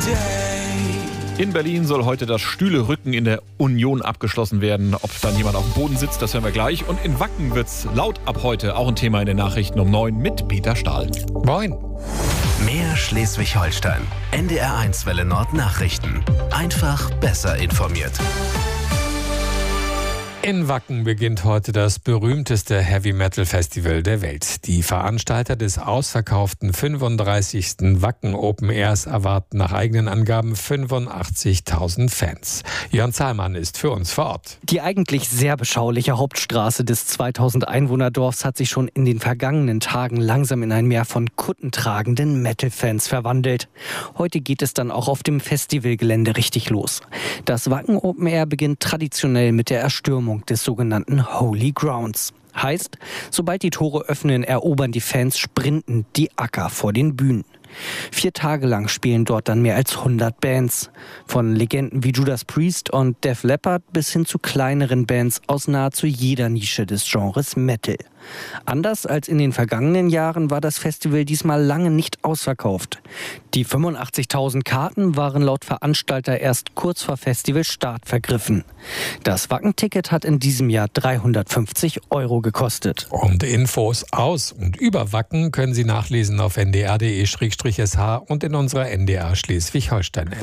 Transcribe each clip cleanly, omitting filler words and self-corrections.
In Berlin soll heute das Stühlerücken in der Union abgeschlossen werden. Ob dann jemand auf dem Boden sitzt, das hören wir gleich. Und in Wacken wird's laut ab heute. Auch ein Thema in den Nachrichten um 9 mit Peter Stahl. Moin. Mehr Schleswig-Holstein. NDR1 Welle Nord Nachrichten. Einfach besser informiert. In Wacken beginnt heute das berühmteste Heavy-Metal-Festival der Welt. Die Veranstalter des ausverkauften 35. Wacken Open Airs erwarten nach eigenen Angaben 85.000 Fans. Jörn Zahlmann ist für uns vor Ort. Die eigentlich sehr beschauliche Hauptstraße des 2000 Einwohnerdorfs hat sich schon in den vergangenen Tagen langsam in ein Meer von kuttentragenden Metal-Fans verwandelt. Heute geht es dann auch auf dem Festivalgelände richtig los. Das Wacken Open Air beginnt traditionell mit der Erstürmung des sogenannten Holy Grounds. Heißt, sobald die Tore öffnen, erobern die Fans sprintend die Acker vor den Bühnen. 4 Tage lang spielen dort dann mehr als 100 Bands. Von Legenden wie Judas Priest und Def Leppard bis hin zu kleineren Bands aus nahezu jeder Nische des Genres Metal. Anders als in den vergangenen Jahren war das Festival diesmal lange nicht ausverkauft. Die 85.000 Karten waren laut Veranstalter erst kurz vor Festivalstart vergriffen. Das Wacken-Ticket hat in diesem Jahr 350 € gekostet. Und Infos aus und über Wacken können Sie nachlesen auf ndr.de/sh und in unserer NDR Schleswig-Holstein-App.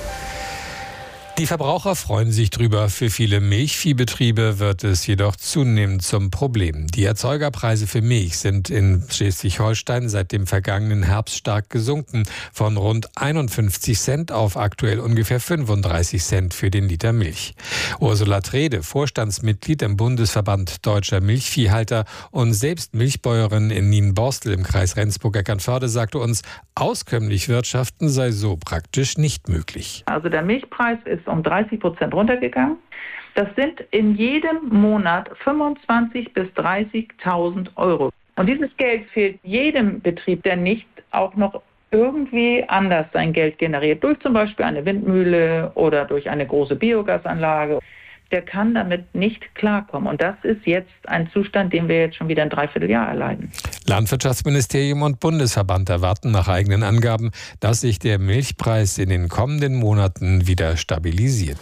Die Verbraucher freuen sich drüber. Für viele Milchviehbetriebe wird es jedoch zunehmend zum Problem. Die Erzeugerpreise für Milch sind in Schleswig-Holstein seit dem vergangenen Herbst stark gesunken. Von rund 51 Cent auf aktuell ungefähr 35 Cent für den Liter Milch. Ursula Trede, Vorstandsmitglied im Bundesverband Deutscher Milchviehhalter und selbst Milchbäuerin in Nienborstel im Kreis Rendsburg-Eckernförde, sagte uns, auskömmlich wirtschaften sei so praktisch nicht möglich. Also der Milchpreis ist um 30% runtergegangen. Das sind in jedem Monat 25.000 bis 30.000 €. Und dieses Geld fehlt jedem Betrieb, der nicht auch noch irgendwie anders sein Geld generiert. Durch zum Beispiel eine Windmühle oder durch eine große Biogasanlage. Der kann damit nicht klarkommen. Und das ist jetzt ein Zustand, den wir jetzt schon wieder ein Dreivierteljahr erleiden. Landwirtschaftsministerium und Bundesverband erwarten nach eigenen Angaben, dass sich der Milchpreis in den kommenden Monaten wieder stabilisiert.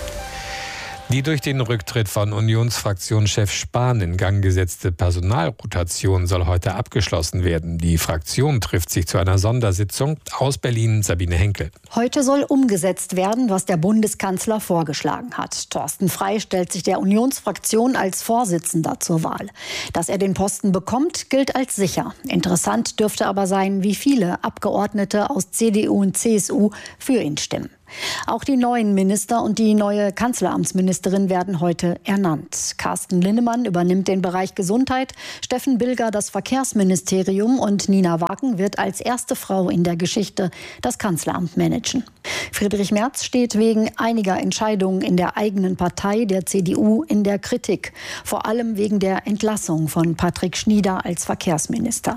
Die durch den Rücktritt von Unionsfraktionschef Spahn in Gang gesetzte Personalrotation soll heute abgeschlossen werden. Die Fraktion trifft sich zu einer Sondersitzung. Aus Berlin Sabine Henkel. Heute soll umgesetzt werden, was der Bundeskanzler vorgeschlagen hat. Thorsten Frey stellt sich der Unionsfraktion als Vorsitzender zur Wahl. Dass er den Posten bekommt, gilt als sicher. Interessant dürfte aber sein, wie viele Abgeordnete aus CDU und CSU für ihn stimmen. Auch die neuen Minister und die neue Kanzleramtsministerin werden heute ernannt. Carsten Linnemann übernimmt den Bereich Gesundheit, Steffen Bilger das Verkehrsministerium und Nina Wagen wird als erste Frau in der Geschichte das Kanzleramt managen. Friedrich Merz steht wegen einiger Entscheidungen in der eigenen Partei, der CDU, in der Kritik. Vor allem wegen der Entlassung von Patrick Schnieder als Verkehrsminister.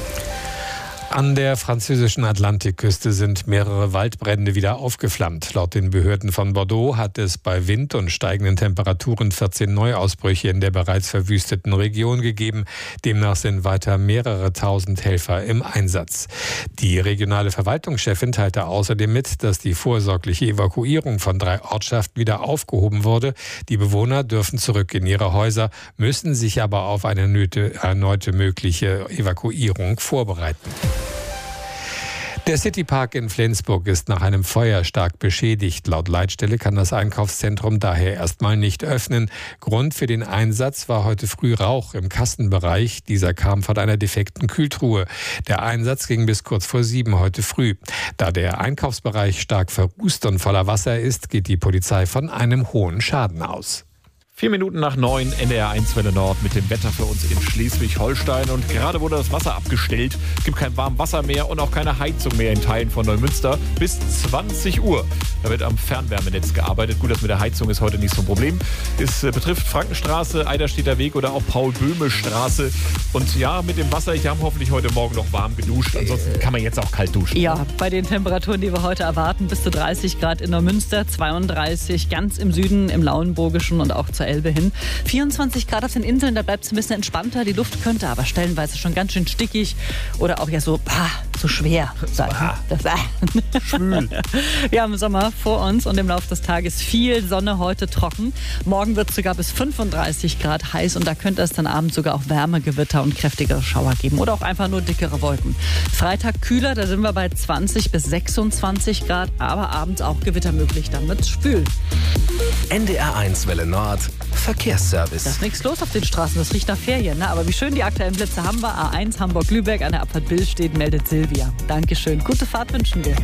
An der französischen Atlantikküste sind mehrere Waldbrände wieder aufgeflammt. Laut den Behörden von Bordeaux hat es bei Wind und steigenden Temperaturen 14 Neuausbrüche in der bereits verwüsteten Region gegeben. Demnach sind weiter mehrere tausend Helfer im Einsatz. Die regionale Verwaltungschefin teilte außerdem mit, dass die vorsorgliche Evakuierung von 3 Ortschaften wieder aufgehoben wurde. Die Bewohner dürfen zurück in ihre Häuser, müssen sich aber auf eine erneute mögliche Evakuierung vorbereiten. Der Citypark in Flensburg ist nach einem Feuer stark beschädigt. Laut Leitstelle kann das Einkaufszentrum daher erstmal nicht öffnen. Grund für den Einsatz war heute früh Rauch im Kassenbereich. Dieser kam von einer defekten Kühltruhe. Der Einsatz ging bis kurz vor 7 heute früh. Da der Einkaufsbereich stark verrußt und voller Wasser ist, geht die Polizei von einem hohen Schaden aus. 4 Minuten nach 9, NDR1 Welle Nord mit dem Wetter für uns in Schleswig-Holstein. Und gerade wurde das Wasser abgestellt. Es gibt kein warmes Wasser mehr und auch keine Heizung mehr in Teilen von Neumünster bis 20 Uhr. Da wird am Fernwärmenetz gearbeitet. Gut, das mit der Heizung ist heute nicht so ein Problem. Es betrifft Frankenstraße, Eiderstedter Weg oder auch Paul-Böhme-Straße. Und ja, mit dem Wasser, ich habe hoffentlich heute Morgen noch warm geduscht. Ansonsten kann man jetzt auch kalt duschen. Ja, bei den Temperaturen, die wir heute erwarten, bis zu 30 Grad in Neumünster, 32 ganz im Süden, im Lauenburgischen und auch zur Elbe hin. 24 Grad auf den Inseln, da bleibt es ein bisschen entspannter. Die Luft könnte aber stellenweise schon ganz schön stickig oder auch ja so schwer sein. Schwül. Wir haben Sommer vor uns und im Laufe des Tages viel Sonne, heute trocken. Morgen wird es sogar bis 35 Grad heiß und da könnte es dann abends sogar auch Wärmegewitter und kräftigere Schauer geben oder auch einfach nur dickere Wolken. Freitag kühler, da sind wir bei 20 bis 26 Grad, aber abends auch Gewitter möglich, dann wird's schwül. NDR1 Welle Nord, Verkehrsservice. Da ist nichts los auf den Straßen, das riecht nach Ferien, ne? Aber wie schön die aktuellen Blitze haben wir. A1 Hamburg-Lübeck an der Abfahrt Billstedt meldet Silvia. Dankeschön, gute Fahrt wünschen wir.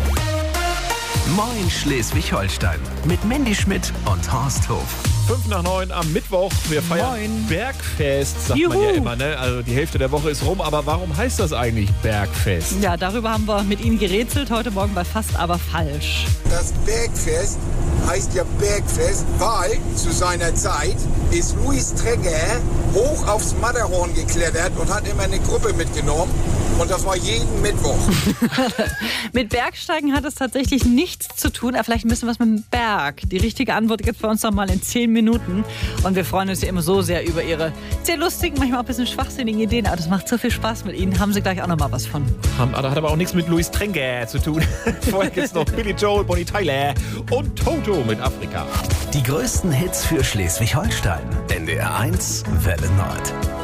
Moin Schleswig-Holstein mit Mandy Schmidt und Horst Hof. 8:55 am Mittwoch. Wir feiern Moin. Bergfest, sagt man ja immer. Ne? Also die Hälfte der Woche ist rum. Aber warum heißt das eigentlich Bergfest? Ja, darüber haben wir mit Ihnen gerätselt. Heute Morgen bei Fast aber falsch. Das Bergfest heißt ja Bergfest, weil zu seiner Zeit ist Louis Träger hoch aufs Matterhorn geklettert und hat immer eine Gruppe mitgenommen. Und das war jeden Mittwoch. Mit Bergsteigen hat es tatsächlich nichts zu tun. Aber vielleicht ein bisschen was mit dem Berg. Die richtige Antwort gibt es bei uns noch mal in 10 Minuten. Und wir freuen uns ja immer so sehr über Ihre sehr lustigen, manchmal auch ein bisschen schwachsinnigen Ideen. Aber das macht so viel Spaß mit Ihnen. Haben Sie gleich auch noch mal was von. Hat aber auch nichts mit Louis Träger zu tun. Vorher gibt es noch Billy Joel, Bonnie Tyler und Toto mit Afrika. Die größten Hits für Schleswig-Holstein. NDR1 Welle Nord.